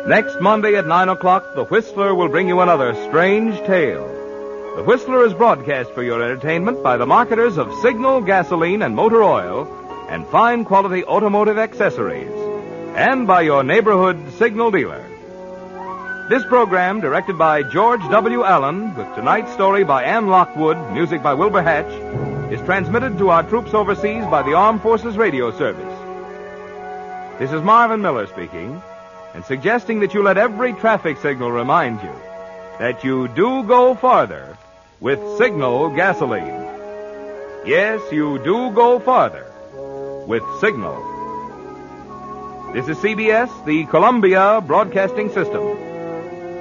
Next Monday at 9 o'clock, The Whistler will bring you another strange tale. The Whistler is broadcast for your entertainment by the marketers of Signal gasoline and motor oil and fine quality automotive accessories, and by your neighborhood Signal dealer. This program, directed by George W. Allen, with tonight's story by Ann Lockwood, music by Wilbur Hatch, is transmitted to our troops overseas by the Armed Forces Radio Service. This is Marvin Miller speaking, and suggesting that you let every traffic signal remind you that you do go farther with Signal gasoline. Yes, you do go farther with Signal. This is CBS, the Columbia Broadcasting System.